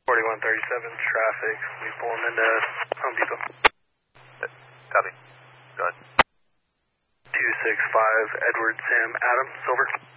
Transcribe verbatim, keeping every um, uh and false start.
forty-one thirty-seven, traffic. We pulling into Home Depot. Copy. Go ahead. two six five, Edward Sam Adam, Silver.